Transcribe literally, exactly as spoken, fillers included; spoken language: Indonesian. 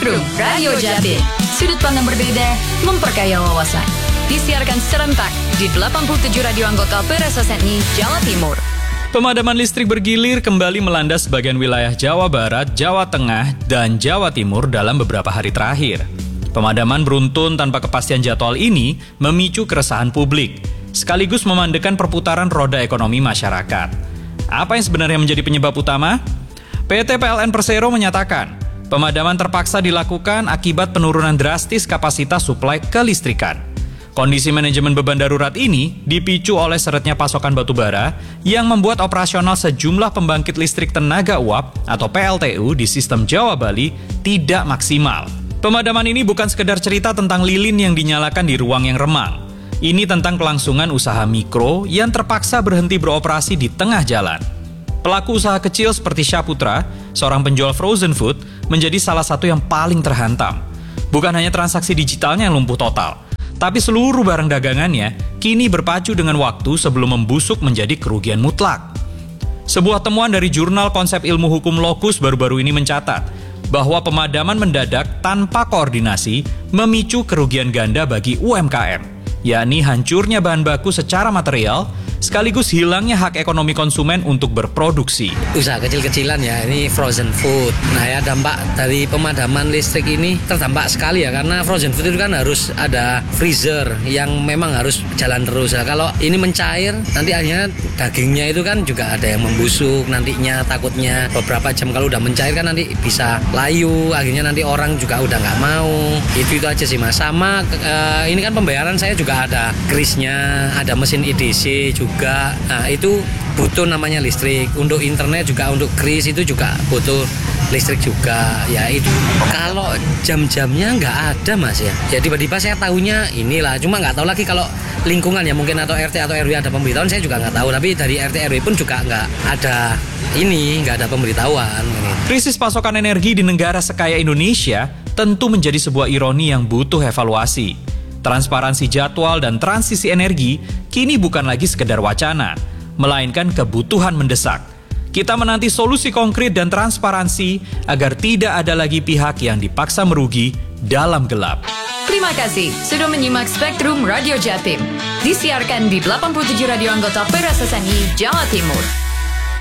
Spektrum Radio Jatim. Sudut pandang berbeda, memperkaya wawasan. Disiarkan serentak di delapan puluh tujuh radio anggota P R S S N I Jawa Timur. Pemadaman listrik bergilir kembali melanda sebagian wilayah Jawa Barat, Jawa Tengah, dan Jawa Timur dalam beberapa hari terakhir. Pemadaman beruntun tanpa kepastian jadwal ini memicu keresahan publik, sekaligus memandekan perputaran roda ekonomi masyarakat. Apa yang sebenarnya menjadi penyebab utama? P T P L N Persero menyatakan, pemadaman terpaksa dilakukan akibat penurunan drastis kapasitas suplai kelistrikan. Kondisi manajemen beban darurat ini dipicu oleh seretnya pasokan batubara yang membuat operasional sejumlah pembangkit listrik tenaga uap atau P L T U di sistem Jawa Bali tidak maksimal. Pemadaman ini bukan sekedar cerita tentang lilin yang dinyalakan di ruang yang remang. Ini tentang kelangsungan usaha mikro yang terpaksa berhenti beroperasi di tengah jalan. Pelaku usaha kecil seperti Syaputra, seorang penjual frozen food, menjadi salah satu yang paling terhantam. Bukan hanya transaksi digitalnya yang lumpuh total, tapi seluruh barang dagangannya kini berpacu dengan waktu sebelum membusuk menjadi kerugian mutlak. Sebuah temuan dari jurnal konsep ilmu hukum Locus baru-baru ini mencatat bahwa pemadaman mendadak tanpa koordinasi memicu kerugian ganda bagi U M K M, yakni hancurnya bahan baku secara material, sekaligus hilangnya hak ekonomi konsumen untuk berproduksi. Usaha kecil-kecilan ya, ini frozen food. Nah ya, dampak dari pemadaman listrik ini terdampak sekali ya, karena frozen food itu kan harus ada freezer yang memang harus jalan terus. Nah, kalau ini mencair, nanti akhirnya dagingnya itu kan juga ada yang membusuk, nantinya takutnya beberapa jam kalau udah mencair kan nanti bisa layu, akhirnya nanti orang juga udah nggak mau. Itu-itu aja sih mas. Sama uh, ini kan pembayaran saya juga ada krisnya, ada mesin E D C juga. Juga, nah itu butuh namanya listrik. Untuk internet juga, untuk kris itu juga butuh listrik juga. Ya itu. Kalau jam-jamnya nggak ada mas ya. Ya tiba-tiba saya tahunya inilah. Cuma nggak tahu lagi kalau lingkungan ya mungkin atau R T atau R W ada pemberitahuan, saya juga nggak tahu. Tapi dari R T R W pun juga nggak ada ini, nggak ada pemberitahuan. Krisis pasokan energi di negara sekaya Indonesia tentu menjadi sebuah ironi yang butuh evaluasi. Transparansi jadwal dan transisi energi kini bukan lagi sekedar wacana, melainkan kebutuhan mendesak. Kita menanti solusi konkret dan transparansi agar tidak ada lagi pihak yang dipaksa merugi dalam gelap. Terima kasih sudah menyimak Spektrum Radio Jatim. Disiarkan di delapan puluh tujuh radio anggota P R S S N I Jawa Timur.